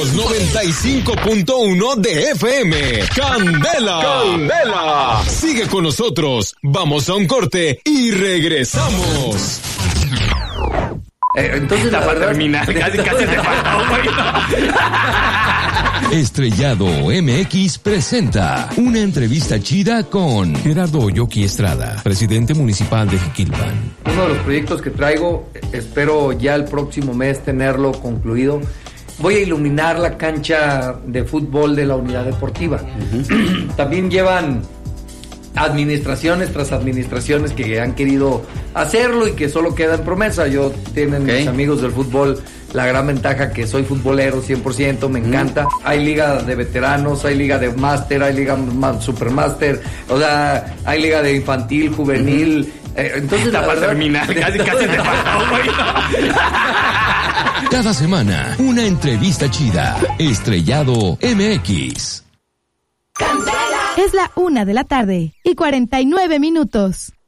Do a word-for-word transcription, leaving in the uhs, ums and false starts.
Somos noventa y cinco punto uno de F M. ¡Candela! ¡Candela! Sigue con nosotros. Vamos a un corte y regresamos. Eh, entonces la para terminar, casi, casi te falta. Estrellado M X presenta una entrevista chida con Gerardo Oyoki Estrada, presidente municipal de Jiquilpan. Uno de los proyectos que traigo, espero ya el próximo mes tenerlo concluido. Voy a iluminar la cancha de fútbol de la unidad deportiva. Uh-huh. También llevan administraciones tras administraciones que han querido hacerlo y que solo queda en promesa. Yo tienen okay. mis amigos del fútbol la gran ventaja que soy futbolero cien por ciento, me encanta. Mm. Hay liga de veteranos, hay liga de máster, hay liga supermáster, o sea, hay liga de infantil, juvenil. Mm-hmm. Eh, entonces está para terminar, casi, casi te falta. Cada semana, una entrevista chida. Estrellado M X. Es la una de la tarde y cuarenta y nueve minutos.